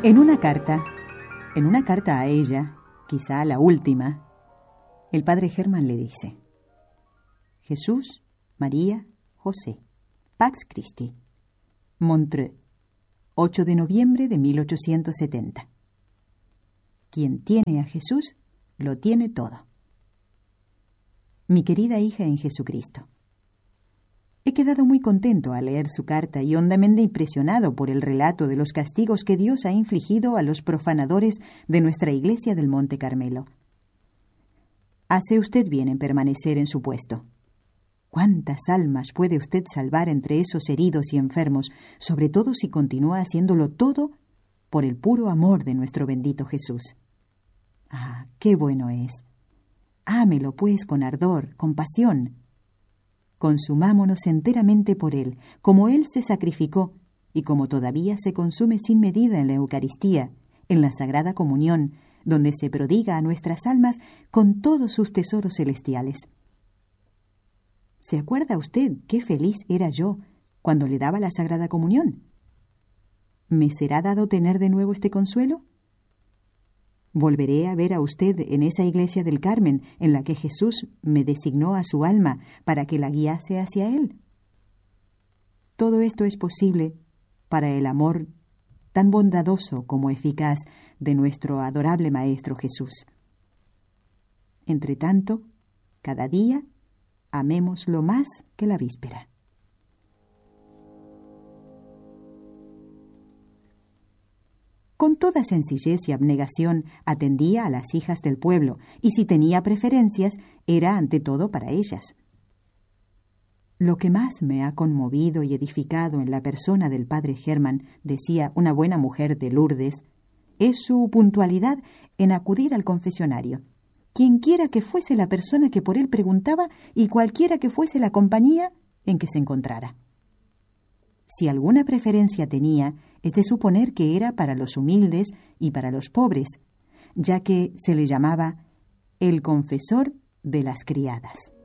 En una carta a ella, quizá la última, el padre Hermann le dice: Jesús, María, José, Pax Christi, Montreux, 8 de noviembre de 1870. Quien tiene a Jesús, lo tiene todo. Mi querida hija en Jesucristo, he quedado muy contento al leer su carta y hondamente impresionado por el relato de los castigos que Dios ha infligido a los profanadores de nuestra iglesia del Monte Carmelo. Hace usted bien en permanecer en su puesto. ¿Cuántas almas puede usted salvar entre esos heridos y enfermos, sobre todo si continúa haciéndolo todo por el puro amor de nuestro bendito Jesús? ¡Ah, qué bueno es! Ámelo, pues, con ardor, con pasión. Consumámonos enteramente por Él, como Él se sacrificó y como todavía se consume sin medida en la Eucaristía, en la Sagrada Comunión, donde se prodiga a nuestras almas con todos sus tesoros celestiales. ¿Se acuerda usted qué feliz era yo cuando le daba la Sagrada Comunión? ¿Me será dado tener de nuevo este consuelo? Volveré a ver a usted en esa iglesia del Carmen en la que Jesús me designó a su alma para que la guiase hacia Él. Todo esto es posible para el amor tan bondadoso como eficaz de nuestro adorable Maestro Jesús. Entre tanto, cada día amémoslo más que la víspera. Con toda sencillez y abnegación atendía a las hijas del pueblo, y si tenía preferencias, era ante todo para ellas. Lo que más me ha conmovido y edificado en la persona del padre Hermann, decía una buena mujer de Lourdes, es su puntualidad en acudir al confesionario, quienquiera que fuese la persona que por él preguntaba y cualquiera que fuese la compañía en que se encontrara. Si alguna preferencia tenía, es de suponer que era para los humildes y para los pobres, ya que se le llamaba el confesor de las criadas.